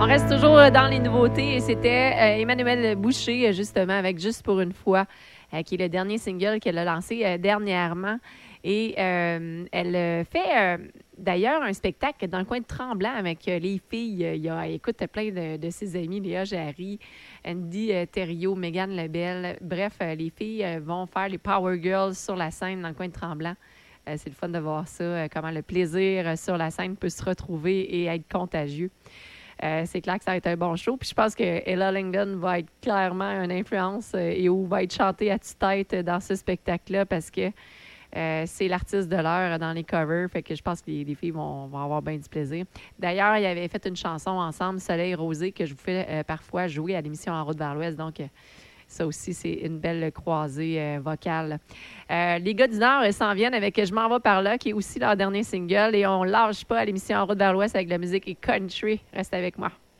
On reste toujours dans les nouveautés et c'était Emmanuelle Boucher, justement, avec Juste pour une fois, qui est le dernier single qu'elle a lancé dernièrement. Et elle fait d'ailleurs un spectacle dans le coin de Tremblant avec les filles. Il y a, écoute, plein de ses amis, Léa Jarry, Andy Thériault, Mégane Lebel. Bref, les filles vont faire les Power Girls sur la scène dans le coin de Tremblant. C'est le fun de voir ça, comment le plaisir sur la scène peut se retrouver et être contagieux. C'est clair que ça va être un bon show. Puis je pense que Ella Langdon va être clairement une influence et où va être chantée à tue-tête dans ce spectacle-là parce que c'est l'artiste de l'heure dans les covers. Fait que je pense que les filles vont avoir bien du plaisir. D'ailleurs, ils avaient fait une chanson ensemble, Soleil Rosé, que je vous fais parfois jouer à l'émission En route vers l'Ouest. Donc, ça aussi, c'est une belle croisée vocale. Les gars du Nord s'en viennent avec Je m'en vais par là, qui est aussi leur dernier single. Et on lâche pas à l'émission En route vers l'Ouest avec la musique et country. Reste avec moi.